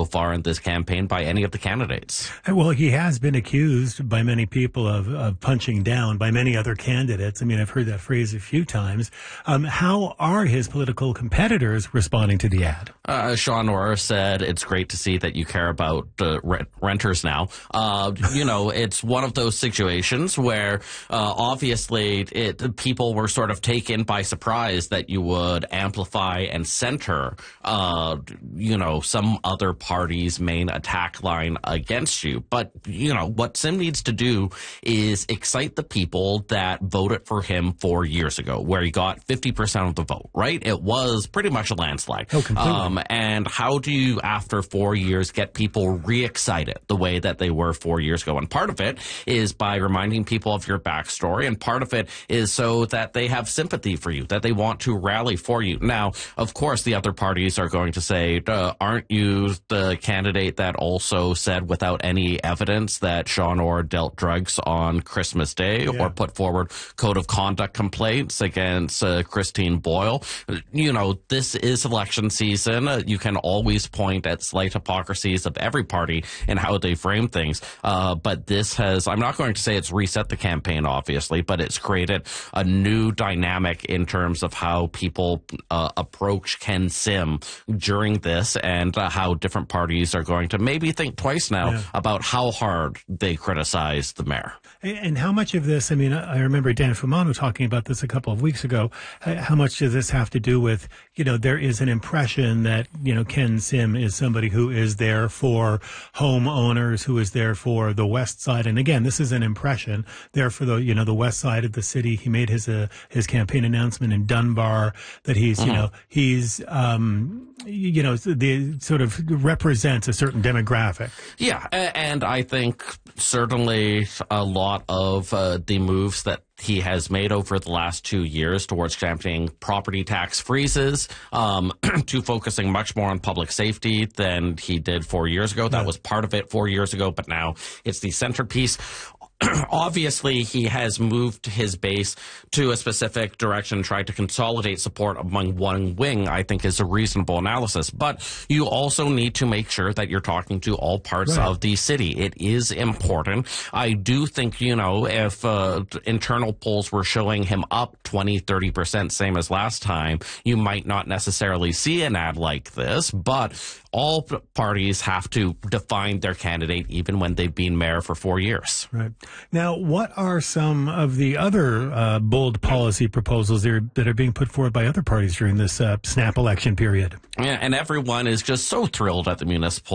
so far in this campaign by any of the candidates. Well, he has been accused by many people of punching down by many other candidates. I mean, I've heard that phrase a few times. How are his political competitors responding to the ad? Sean Orr said, it's great to see that you care about renters now. It's one of those situations where obviously people were sort of taken by surprise that you would amplify and center, some other party's main attack line against you. But, what Sim needs to do is excite the people that voted for him 4 years ago, where he got 50% of the vote, right? It was pretty much a landslide. Oh, completely. And how do you, after 4 years, get people re-excited the way that they were 4 years ago? And part of it is by reminding people of your backstory, and part of it is so that they have sympathy for you, that they want to rally for you. Now, of course, the other parties are going to say, aren't you the candidate that also said without any evidence that Sean Orr dealt drugs on Christmas Day or put forward code of conduct complaints against Christine Boyle? This is election season. You can always point at slight hypocrisies of every party and how they frame things. But this has, I'm not going to say it's reset the campaign, obviously, but it's created a new dynamic in terms of how people approach Ken Sim during this, and how different parties are going to maybe think twice now about how hard they criticize the mayor. And how much of this, I mean, I remember Dan Fumano talking about this a couple of weeks ago. How much does this have to do with, there is an impression that, Ken Sim is somebody who is there for homeowners, who is there for the west side. And again, this is an impression there for the west side of the city. He made his campaign announcement in Dunbar that he's, the sort of represents a certain demographic. Yeah. And I think certainly a lot of the moves that he has made over the last 2 years towards championing property tax freezes, to focusing much more on public safety than he did 4 years ago. That was part of it 4 years ago, but now it's the centerpiece. Obviously, he has moved his base to a specific direction, tried to consolidate support among one wing, I think is a reasonable analysis. But you also need to make sure that you're talking to all parts of the city. It is important. I do think, if internal polls were showing him up 20, 30%, same as last time, you might not necessarily see an ad like this, but all parties have to define their candidate even when they've been mayor for 4 years. Right. Now, what are some of the other bold policy proposals that are being put forward by other parties during this snap election period? Yeah, and everyone is just so thrilled at the municipal